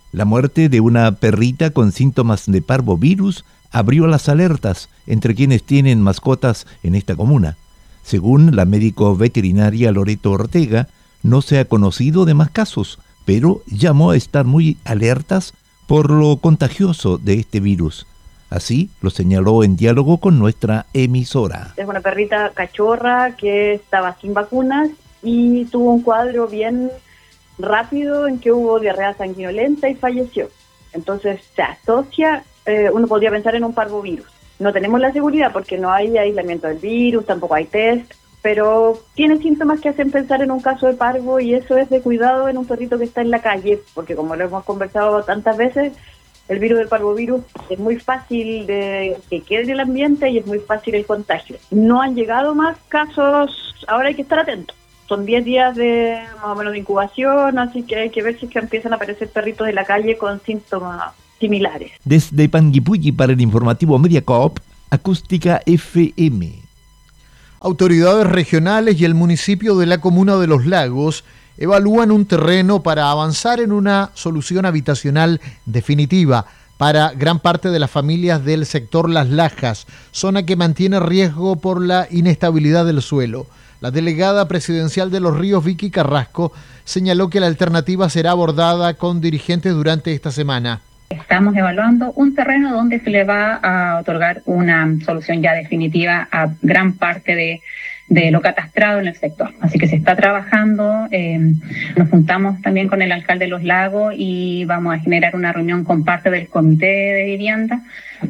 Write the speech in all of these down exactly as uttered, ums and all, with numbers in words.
La muerte de una perrita con síntomas de parvovirus abrió las alertas entre quienes tienen mascotas en esta comuna. Según la médico veterinaria Loreto Ortega, no se ha conocido de más casos, pero llamó a estar muy alertas por lo contagioso de este virus. Así lo señaló en diálogo con nuestra emisora. Es una perrita cachorra que estaba sin vacunas y tuvo un cuadro bien rápido en que hubo diarrea sanguinolenta y falleció. Entonces se asocia, eh, uno podría pensar en un parvovirus. No tenemos la seguridad porque no hay aislamiento del virus, tampoco hay test, pero tiene síntomas que hacen pensar en un caso de parvo y eso es de cuidado en un perrito que está en la calle, porque como lo hemos conversado tantas veces, el virus del parvovirus es muy fácil de que quede en el ambiente y es muy fácil el contagio. No han llegado más casos, ahora hay que estar atentos. Son diez días de más o menos de incubación, así que hay que ver si es que empiezan a aparecer perritos de la calle con síntomas similares. Desde Panguipulli para el informativo Mediacoop, Acústica F M. Autoridades regionales y el municipio de la comuna de Los Lagos evalúan un terreno para avanzar en una solución habitacional definitiva para gran parte de las familias del sector Las Lajas, zona que mantiene riesgo por la inestabilidad del suelo. La delegada presidencial de Los Ríos, Vicky Carrasco, señaló que la alternativa será abordada con dirigentes durante esta semana. Estamos evaluando un terreno donde se le va a otorgar una solución ya definitiva a gran parte de, de lo catastrado en el sector. Así que se está trabajando, eh, nos juntamos también con el alcalde de Los Lagos y vamos a generar una reunión con parte del comité de vivienda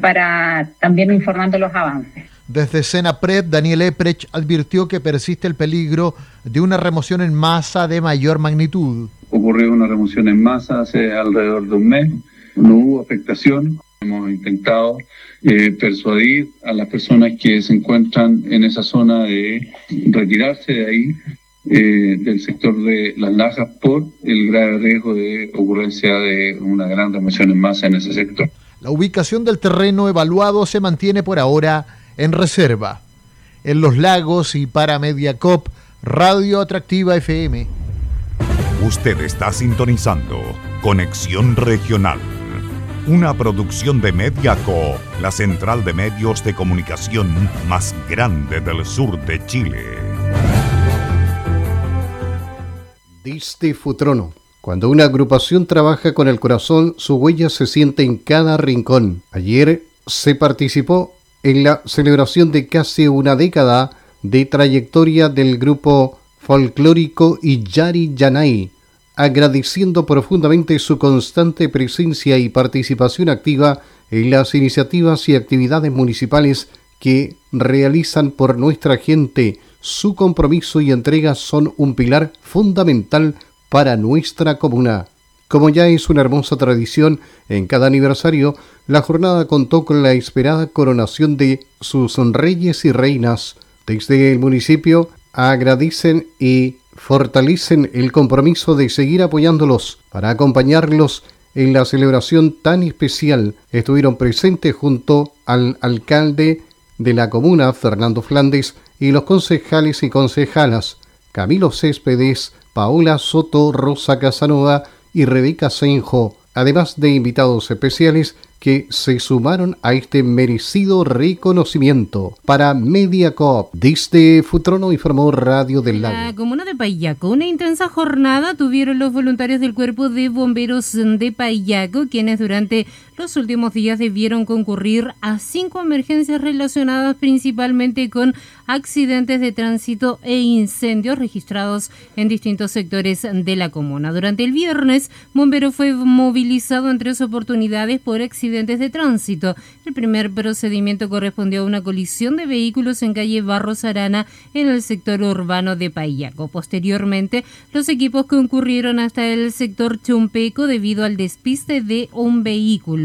para también informando los avances. Desde Senapred, Daniel Eprech advirtió que persiste el peligro de una remoción en masa de mayor magnitud. Ocurrió una remoción en masa hace alrededor de un mes, no hubo afectación. Hemos intentado eh, persuadir a las personas que se encuentran en esa zona de retirarse de ahí, eh, del sector de Las Lajas, por el grave riesgo de ocurrencia de una gran remoción en masa en ese sector. La ubicación del terreno evaluado se mantiene por ahora en reserva. En Los Lagos y para Mediacoop, Radio Atractiva F M. Usted está sintonizando Conexión Regional, una producción de Mediacoop, la central de medios de comunicación más grande del sur de Chile. Desde Futrono. Cuando una agrupación trabaja con el corazón, su huella se siente en cada rincón. Ayer se participó en la celebración de casi una década de trayectoria del grupo folclórico Illari Yanay, agradeciendo profundamente su constante presencia y participación activa en las iniciativas y actividades municipales que realizan por nuestra gente. Su compromiso y entrega son un pilar fundamental para nuestra comuna. Como ya es una hermosa tradición, en cada aniversario, la jornada contó con la esperada coronación de sus reyes y reinas. Desde el municipio agradecen y fortalecen el compromiso de seguir apoyándolos para acompañarlos en la celebración tan especial. Estuvieron presentes junto al alcalde de la comuna, Fernando Flandes, y los concejales y concejalas, Camilo Céspedes, Paola Soto, Rosa Casanova y Rebeca Senjo, además de invitados especiales que se sumaron a este merecido reconocimiento. Para Mediacoop, desde Futrono, informó Radio del Lago. La comuna de Paillaco, una intensa jornada tuvieron los voluntarios del Cuerpo de Bomberos de Paillaco, quienes durante los últimos días debieron concurrir a cinco emergencias relacionadas principalmente con accidentes de tránsito e incendios registrados en distintos sectores de la comuna. Durante el viernes, Bombero fue movilizado en tres oportunidades por accidentes de tránsito. El primer procedimiento correspondió a una colisión de vehículos en calle Barros Arana en el sector urbano de Paillaco. Posteriormente, los equipos concurrieron hasta el sector Chumpeco debido al despiste de un vehículo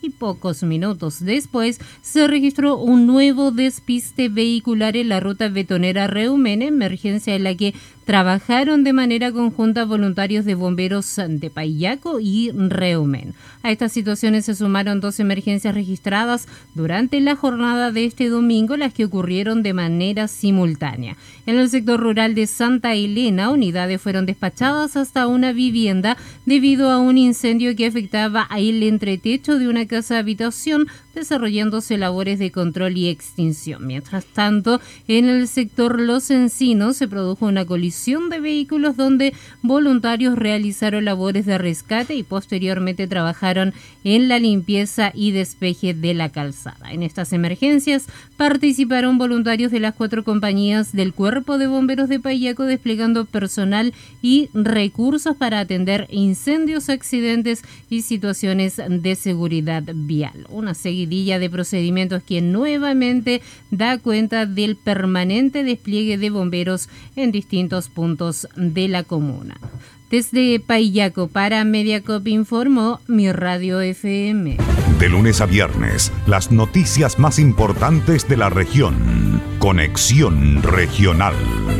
y pocos minutos después se registró un nuevo despiste vehicular en la ruta betonera Reumen, emergencia en la que trabajaron de manera conjunta voluntarios de bomberos de Paillaco y Reumen. A estas situaciones se sumaron dos emergencias registradas durante la jornada de este domingo, las que ocurrieron de manera simultánea. En el sector rural de Santa Elena, unidades fueron despachadas hasta una vivienda debido a un incendio que afectaba el entretecho de una casa habitación, desarrollándose labores de control y extinción. Mientras tanto, en el sector Los Encinos se produjo una colisión de vehículos donde voluntarios realizaron labores de rescate y posteriormente trabajaron en la limpieza y despeje de la calzada. En estas emergencias participaron voluntarios de las cuatro compañías del Cuerpo de Bomberos de Paillaco, desplegando personal y recursos para atender incendios, accidentes y situaciones de seguridad vial. Una seguidilla de procedimientos que nuevamente da cuenta del permanente despliegue de bomberos en distintos puntos de la comuna. Desde Paillaco para Mediacop informó Mi Radio F M. De lunes a viernes, las noticias más importantes de la región. Conexión Regional.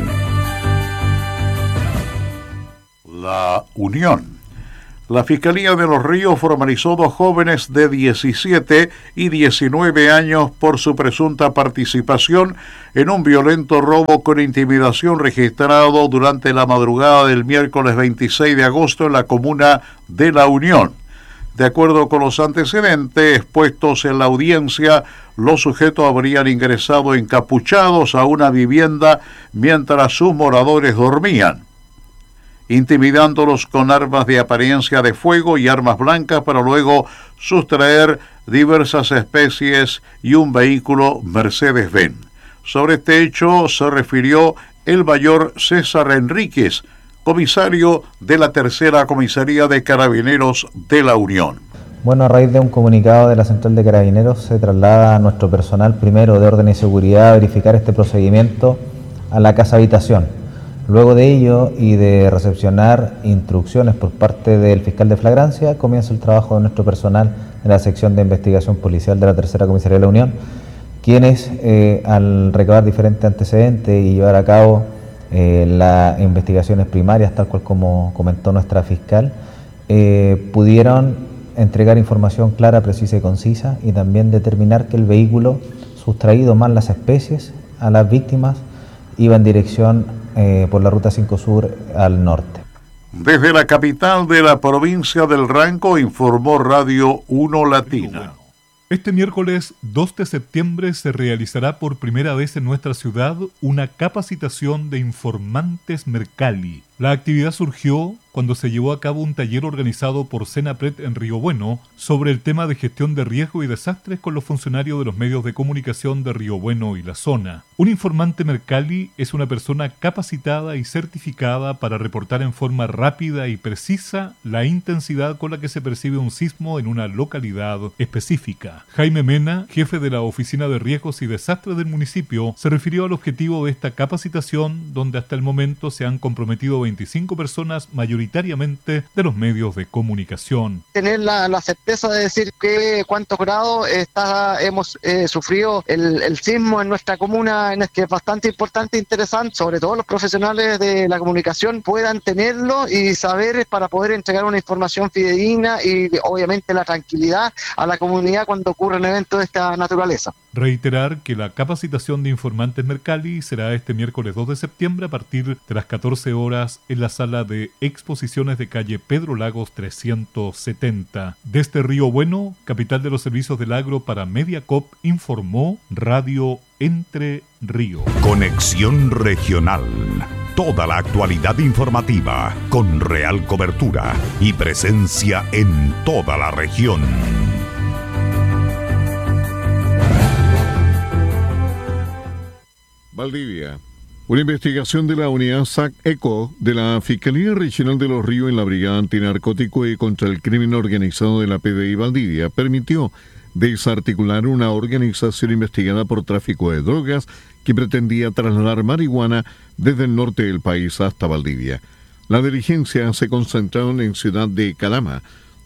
La Unión. La Fiscalía de Los Ríos formalizó dos jóvenes de diecisiete y diecinueve años por su presunta participación en un violento robo con intimidación registrado durante la madrugada del miércoles veintiséis de agosto en la comuna de La Unión. De acuerdo con los antecedentes expuestos en la audiencia, los sujetos habrían ingresado encapuchados a una vivienda mientras sus moradores dormían, intimidándolos con armas de apariencia de fuego y armas blancas para luego sustraer diversas especies y un vehículo Mercedes-Benz. Sobre este hecho se refirió el mayor César Enríquez, comisario de la tercera comisaría de Carabineros de La Unión. Bueno, a raíz de un comunicado de la Central de Carabineros se traslada a nuestro personal primero de orden y seguridad a verificar este procedimiento a la casa habitación. Luego de ello y de recepcionar instrucciones por parte del fiscal de flagrancia, comienza el trabajo de nuestro personal en la sección de investigación policial de la tercera comisaría de La Unión, quienes eh, al recabar diferentes antecedentes y llevar a cabo eh, las investigaciones primarias, tal cual como comentó nuestra fiscal, eh, pudieron entregar información clara, precisa y concisa, y también determinar que el vehículo sustraído más las especies a las víctimas iba en dirección Eh, por la ruta cinco Sur al norte. Desde la capital de la provincia del Ranco informó Radio uno Latina. Este miércoles dos de septiembre se realizará por primera vez en nuestra ciudad una capacitación de informantes Mercalli. La actividad surgió cuando se llevó a cabo un taller organizado por Senapred en Río Bueno sobre el tema de gestión de riesgo y desastres con los funcionarios de los medios de comunicación de Río Bueno y la zona. Un informante Mercalli es una persona capacitada y certificada para reportar en forma rápida y precisa la intensidad con la que se percibe un sismo en una localidad específica. Jaime Mena, jefe de la Oficina de Riesgos y Desastres del municipio, se refirió al objetivo de esta capacitación, donde hasta el momento se han comprometido veinticinco personas, mayoritariamente de los medios de comunicación. Tener la, la certeza de decir que cuántos grados está, hemos eh, sufrido el, el sismo en nuestra comuna, en que es bastante importante e interesante, sobre todo los profesionales de la comunicación puedan tenerlo y saber para poder entregar una información fidedigna y obviamente la tranquilidad a la comunidad cuando ocurre un evento de esta naturaleza. Reiterar que la capacitación de informantes Mercalli será este miércoles dos de septiembre a partir de las catorce horas en la sala de exposiciones de calle Pedro Lagos trescientos setenta. Desde Río Bueno, capital de los servicios del agro para Mediacop, informó Radio Entre Ríos. Conexión Regional. Toda la actualidad informativa con real cobertura y presencia en toda la región. Valdivia. Una investigación de la unidad S A C ECO de la Fiscalía Regional de Los Ríos en la Brigada Antinarcótico y contra el Crimen Organizado de la P D I Valdivia permitió desarticular una organización investigada por tráfico de drogas que pretendía trasladar marihuana desde el norte del país hasta Valdivia. La diligencia se concentraron en Ciudad de Calama,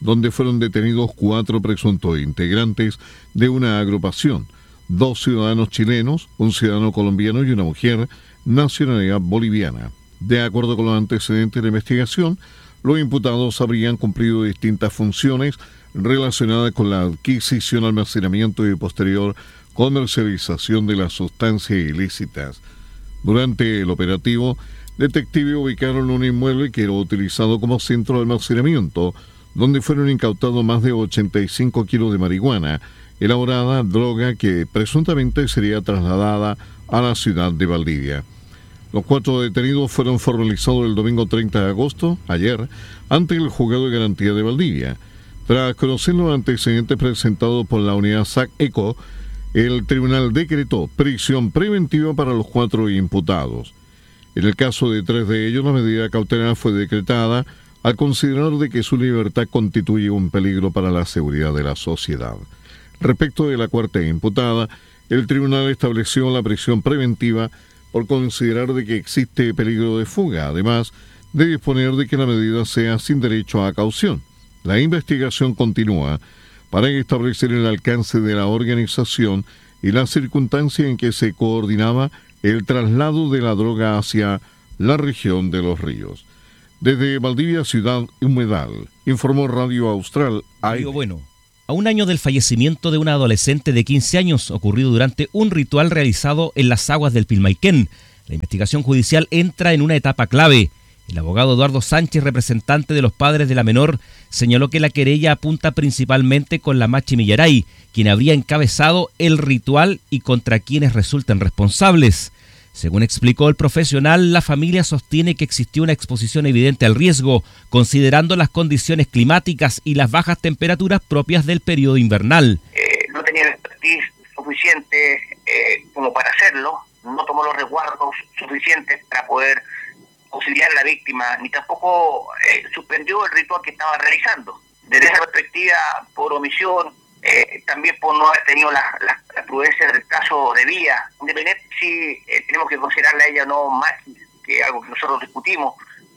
donde fueron detenidos cuatro presuntos integrantes de una agrupación, dos ciudadanos chilenos, un ciudadano colombiano y una mujer, nacionalidad boliviana. De acuerdo con los antecedentes de la investigación, los imputados habrían cumplido distintas funciones relacionadas con la adquisición, almacenamiento y posterior comercialización de las sustancias ilícitas. Durante el operativo, detectives ubicaron un inmueble que era utilizado como centro de almacenamiento, donde fueron incautados más de ochenta y cinco kilos de marihuana, elaborada droga que presuntamente sería trasladada a la ciudad de Valdivia. Los cuatro detenidos fueron formalizados el domingo treinta de agosto, ayer, ante el Juzgado de Garantía de Valdivia. Tras conocer los antecedentes presentados por la unidad S A C ECO, el tribunal decretó prisión preventiva para los cuatro imputados. En el caso de tres de ellos, la medida cautelar fue decretada al considerar de que su libertad constituye un peligro para la seguridad de la sociedad. Respecto de la cuarta imputada, el tribunal estableció la prisión preventiva por considerar de que existe peligro de fuga, además de disponer de que la medida sea sin derecho a caución. La investigación continúa para establecer el alcance de la organización y la circunstancia en que se coordinaba el traslado de la droga hacia la región de Los Ríos. Desde Valdivia, Ciudad Humedal, informó Radio Austral. Río Bueno. A un año del fallecimiento de una adolescente de quince años, ocurrido durante un ritual realizado en las aguas del Pilmaiquén, la investigación judicial entra en una etapa clave. El abogado Eduardo Sánchez, representante de los padres de la menor, señaló que la querella apunta principalmente con la Machi Millaray, quien habría encabezado el ritual y contra quienes resultan responsables. Según explicó el profesional, la familia sostiene que existió una exposición evidente al riesgo, considerando las condiciones climáticas y las bajas temperaturas propias del periodo invernal. Eh, no tenía el expertise suficiente eh, como para hacerlo, no tomó los resguardos suficientes para poder auxiliar a la víctima, ni tampoco eh, suspendió el ritual que estaba realizando. Desde esa perspectiva, por omisión, eh, también por no haber tenido la, la, la prudencia del caso de vía, independiente si eh, tenemos que considerarla a ella no más que algo que nosotros discutimos,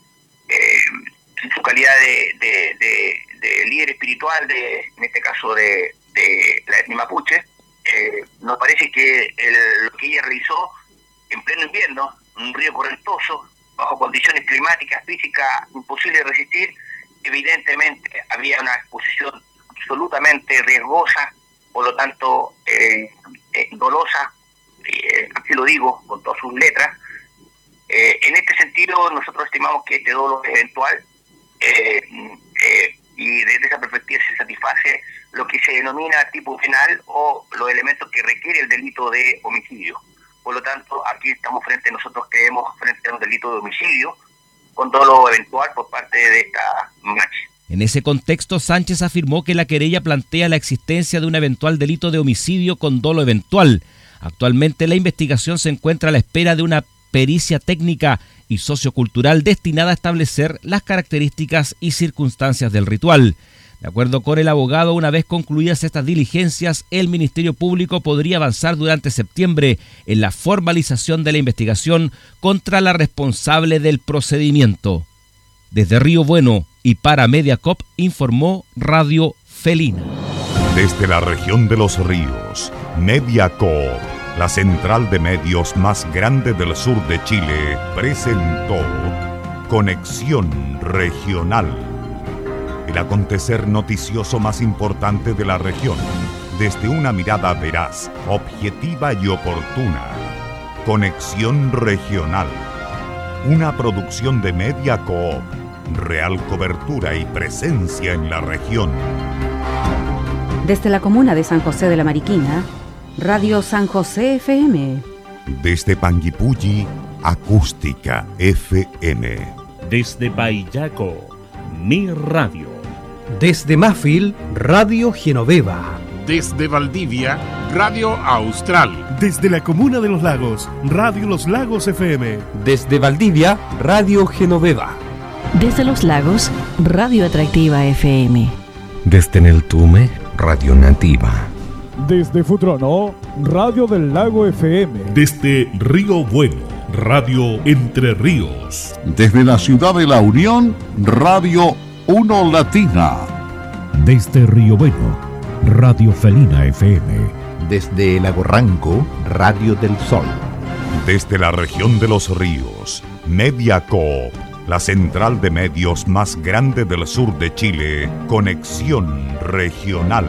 eh, en su calidad de, de, de, de líder espiritual, de en este caso de, de la etnia mapuche, eh, nos parece que el, lo que ella realizó en pleno invierno, un río correntoso, bajo condiciones climáticas, físicas, imposible de resistir, evidentemente había una exposición absolutamente riesgosa, por lo tanto eh, eh, dolosa, eh, así lo digo con todas sus letras. Eh, en este sentido, nosotros estimamos que este dolo es eventual eh, eh, y desde esa perspectiva se satisface lo que se denomina tipo penal o los elementos que requiere el delito de homicidio. Por lo tanto, aquí estamos frente, nosotros creemos, frente a un delito de homicidio con dolo eventual por parte de esta Machi. En ese contexto, Sánchez afirmó que la querella plantea la existencia de un eventual delito de homicidio con dolo eventual. Actualmente la investigación se encuentra a la espera de una pericia técnica y sociocultural destinada a establecer las características y circunstancias del ritual. De acuerdo con el abogado, una vez concluidas estas diligencias, el Ministerio Público podría avanzar durante septiembre en la formalización de la investigación contra la responsable del procedimiento. Desde Río Bueno y para Mediacop, informó Radio Felina. Desde la región de los ríos, Mediacop, la central de medios más grande del sur de Chile, presentó Conexión Regional. El acontecer noticioso más importante de la región, desde una mirada veraz, objetiva y oportuna. Conexión Regional. Una producción de Mediacoop. Real cobertura y presencia en la región. Desde la comuna de San José de la Mariquina, Radio San José F M. Desde Panguipulli, Acústica F M. Desde Paillaco, Mi Radio. Desde Mafil, Radio Genoveva. Desde Valdivia, Radio Austral. Desde la comuna de Los Lagos, Radio Los Lagos F M. Desde Valdivia, Radio Genoveva. Desde Los Lagos, Radio Atractiva F M. Desde Neltume, Radio Nativa. Desde Futrono, Radio del Lago F M. Desde Río Bueno, Radio Entre Ríos. Desde la ciudad de La Unión, Radio Uno Latina. Desde Río Bueno, Radio Felina F M. Desde Lago Ranco, Radio del Sol. Desde la región de los ríos, Media Coop, la central de medios más grande del sur de Chile, Conexión Regional.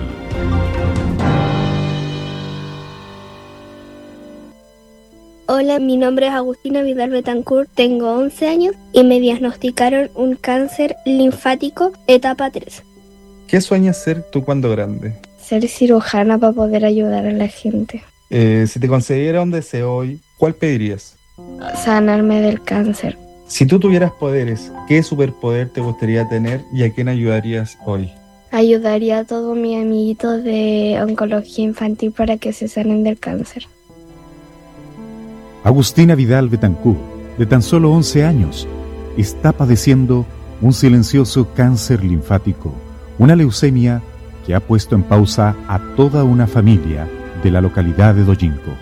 Hola, mi nombre es Agustina Vidal Betancourt, tengo once años y me diagnosticaron un cáncer linfático etapa tres. ¿Qué sueñas ser tú cuando grande? Ser cirujana para poder ayudar a la gente. Eh, si te concediera un deseo hoy, ¿cuál pedirías? Sanarme del cáncer. Si tú tuvieras poderes, ¿qué superpoder te gustaría tener y a quién ayudarías hoy? Ayudaría a todos mis amiguitos de oncología infantil para que se sanen del cáncer. Agustina Vidal Betancourt, de tan solo once años, está padeciendo un silencioso cáncer linfático, una leucemia que ha puesto en pausa a toda una familia de la localidad de Dojinco.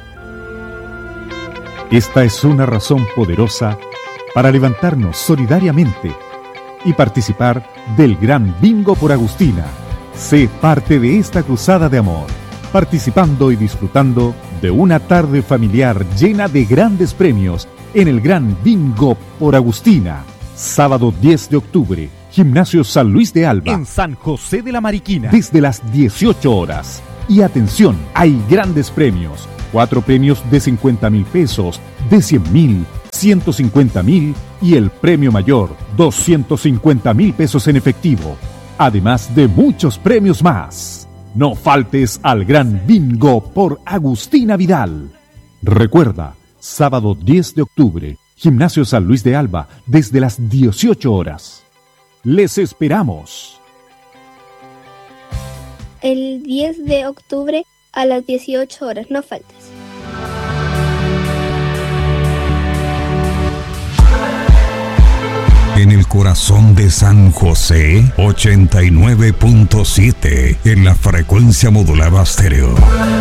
Esta es una razón poderosa para levantarnos solidariamente y participar del Gran Bingo por Agustina. Sé parte de esta cruzada de amor, participando y disfrutando de una tarde familiar llena de grandes premios en el Gran Bingo por Agustina. Sábado diez de octubre, Gimnasio San Luis de Alba, en San José de la Mariquina, desde las dieciocho horas. Y atención, hay grandes premios. Cuatro premios de cincuenta mil pesos, de cien mil, ciento cincuenta mil y el premio mayor, doscientos cincuenta mil pesos en efectivo. Además de muchos premios más. No faltes al Gran Bingo por Agustina Vidal. Recuerda, sábado diez de octubre, Gimnasio San Luis de Alba, desde las dieciocho horas. Les esperamos. El diez de octubre a las dieciocho horas, no faltes. En el corazón de San José, ochenta y nueve punto siete, en la frecuencia modulada estéreo.